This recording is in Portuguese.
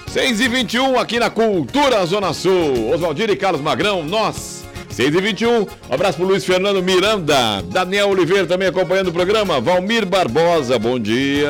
6h21 aqui na Cultura Zona Sul. Oswaldir e Carlos Magrão, nós. 6h21, um abraço pro Luiz Fernando Miranda, Daniel Oliveira também acompanhando o programa, Valmir Barbosa, bom dia.